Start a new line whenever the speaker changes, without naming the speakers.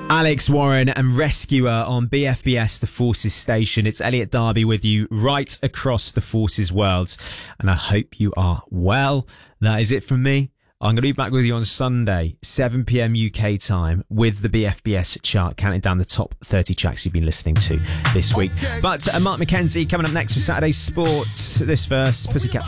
Alex Warren and Rescuer on BFBS, the Forces station. It's Elliot Darby with you right across the Forces world, and I hope you are well. That is it from me. I'm going to be back with you on Sunday, 7 p.m. UK time, with the BFBS chart, counting down the top 30 tracks you've been listening to this week. But Mark McKenzie coming up next for Saturday Sport. This verse, Pussycat